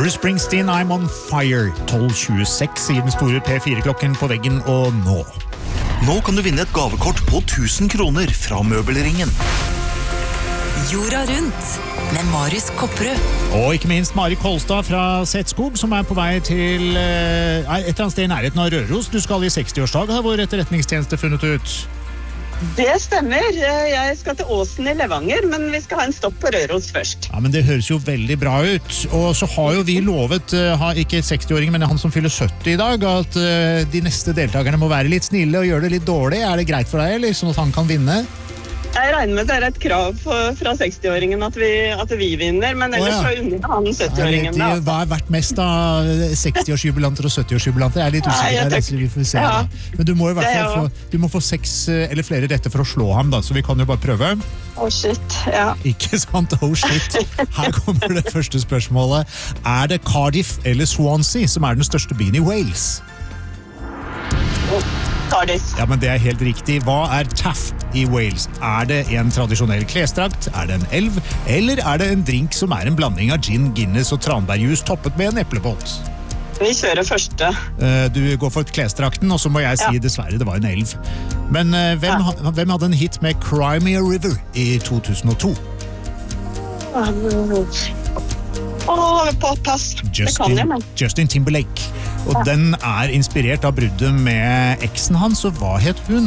Bruce Springsteen, I'm on fire. 12.26 i den store P4-klokken på veggen, og nå. Nå kan du vinne et gavekort på 1000 kroner fra Møbelringen. Jorda rundt med Marius Kopperud. Og ikke minst Mari Kolstad fra Setskog, som på vei til et eller annet sted i nærheten av Røros. Du skal i 60-årsdag, har vår etterretningstjeneste funnet ut. Det stemmer. Jeg skal til Åsen i Levanger, men vi skal ha en stopp på Røros først. Ja, men det høres jo veldig bra ut. Og så har jo vi lovet, ikke 60-åringen, men han som fyller 70 i dag, at de neste deltakerne må være litt snille og gjøre det litt dårlig. Er det greit for deg, eller sånn at han kan vinne? Jeg regner med det et krav fra 60-åringen at vi vinner, men ellers så unner han 70-åringen. Hva vært mest av 60-årsjubilanter og 70-årsjubilanter? Jeg litt usikker, vi får se. Ja. Men du må i hvert fall du må få 6 eller flere rette for å slå ham, da, så vi kan jo bare prøve. Shit, ja. Ikke sant, shit. Her kommer det første spørsmålet. Er det Cardiff eller Swansea som den største byen i Wales? Cardiff. Ja, men det helt riktig. Hva Taff i Wales? Er det en tradisjonell klesdrakt? Er det en elv? Eller er det en drink som en blanding av gin, Guinness og tranbærjus toppet med en eplebåt? Vi kjører første. Du går for klesdrakten, og så må jeg si dessverre det var en elv. Men hvem hadde en hit med Cry Me a River i 2002? Pass. Det kan jeg, men. Justin Timberlake. Og den inspirert av bruddet med eksen hans, og hva het hun?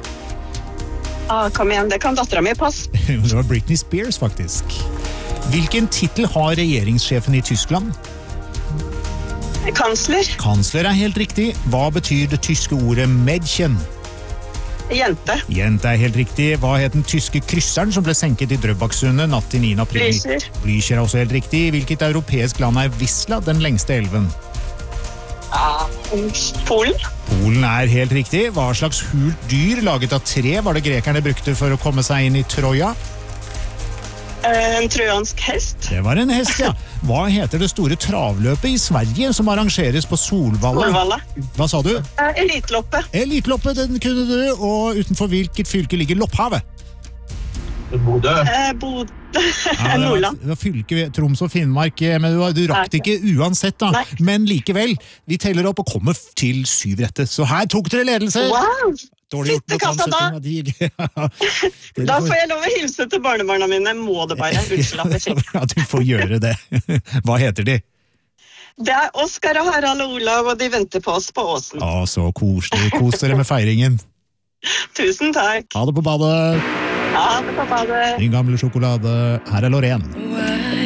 Kom igjen, det kan datteren min, pass. Det var Britney Spears, faktisk. Hvilken titel har regjeringssjefen i Tyskland? Kansler. Kansler helt riktig. Hva betyr det tyske ordet Mädchen? Jente. Jente helt riktig. Hva het den tyske krysseren som ble senket i Drøbaksundet natt til 9. april? Blücher. Blücher også helt riktig. Hvilket europeisk land Wisla, den lengste elven? Polen. Polen helt riktig. Hva slags hult dyr laget av tre var det grekerne brukte for å komme seg inn i Troja? En trojansk hest. Det var en hest, ja. Hva heter det store travløpet i Sverige som arrangeres på Solvalla? Solvalla. Hva sa du? Elitloppet. Elitloppet, den kunne du. Og utenfor hvilket fylke ligger Lopphavet? Bodø. Nordland. Det var fylke Troms og Finnmark, men du rakk det ikke uansett da. Nei. Men likevel, vi teller opp og kommer til 7 rette. Så her tok dere ledelse. Wow! Fyttekassa da! Da får jeg lov å hilse til barnebarna mine, må det bare. Unnskyld at jeg fikk. Ja, du får gjøre det. Hva heter de? Det Oskar og Harald og Olav, og de venter på oss på Åsen. Så koselig. Kos dere med feiringen. Tusen takk. Ha det på badet. Ha det på badet. Din gamle sjokolade. Her Loreen.